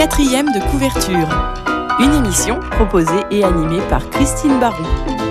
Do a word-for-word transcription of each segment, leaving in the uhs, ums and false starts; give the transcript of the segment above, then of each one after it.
quatrième de couverture. Une émission proposée et animée par Christine Baron.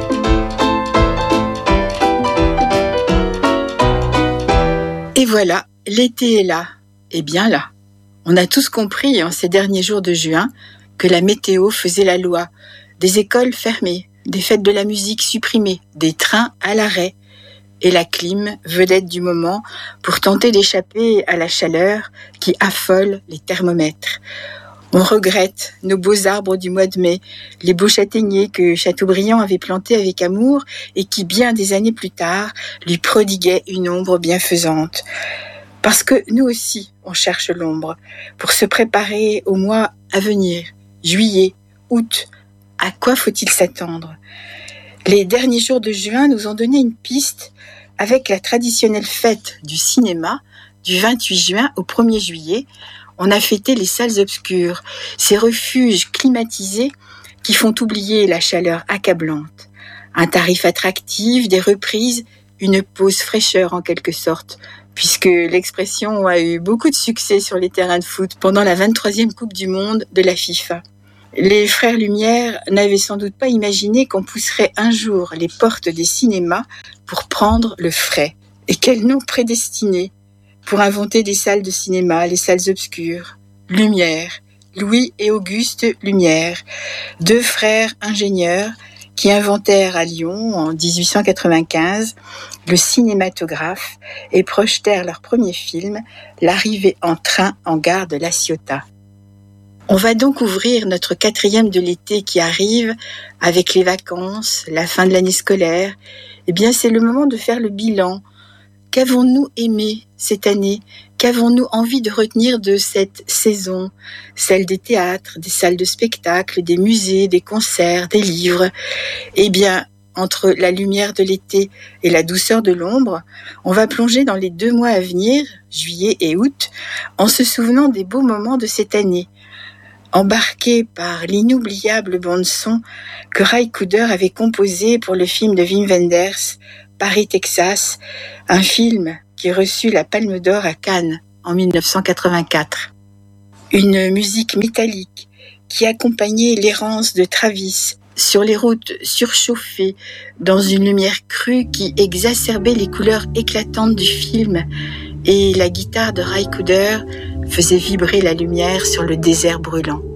Et voilà, l'été est là, et bien là. On a tous compris en ces derniers jours de juin que la météo faisait la loi. Des écoles fermées, des fêtes de la musique supprimées, des trains à l'arrêt. Et la clim, vedette du moment, pour tenter d'échapper à la chaleur qui affole les thermomètres. On regrette nos beaux arbres du mois de mai, les beaux châtaigniers que Chateaubriand avait plantés avec amour et qui, bien des années plus tard, lui prodiguaient une ombre bienfaisante. Parce que nous aussi, on cherche l'ombre, pour se préparer au mois à venir, juillet, août. À quoi faut-il s'attendre ? Les derniers jours de juin nous ont donné une piste avec la traditionnelle fête du cinéma du vingt-huit juin au premier juillet. On a fêté les salles obscures, ces refuges climatisés qui font oublier la chaleur accablante. Un tarif attractif, des reprises, une pause fraîcheur en quelque sorte, puisque l'expression a eu beaucoup de succès sur les terrains de foot pendant la vingt-troisième Coupe du Monde de la FIFA. Les frères Lumière n'avaient sans doute pas imaginé qu'on pousserait un jour les portes des cinémas pour prendre le frais. Et quel nom prédestiné pour inventer des salles de cinéma, les salles obscures. Lumière, Louis et Auguste Lumière, deux frères ingénieurs qui inventèrent à Lyon en dix-huit cent quatre-vingt-quinze le cinématographe et projetèrent leur premier film, L'arrivée en train en gare de La Ciotat. On va donc ouvrir notre quatrième de l'été qui arrive avec les vacances, la fin de l'année scolaire. Eh bien, c'est le moment de faire le bilan. Qu'avons-nous aimé cette année ? Qu'avons-nous envie de retenir de cette saison ? Celle des théâtres, des salles de spectacle, des musées, des concerts, des livres. Eh bien, entre la lumière de l'été et la douceur de l'ombre, on va plonger dans les deux mois à venir, juillet et août, en se souvenant des beaux moments de cette année. Embarqué par l'inoubliable bande-son que Ry Cooder avait composé pour le film de Wim Wenders, Paris, Texas, un film qui reçut la Palme d'Or à Cannes en dix-neuf cent quatre-vingt-quatre. Une musique métallique qui accompagnait l'errance de Travis sur les routes surchauffées dans une lumière crue qui exacerbait les couleurs éclatantes du film, et la guitare de Ry Cooder faisait vibrer la lumière sur le désert brûlant.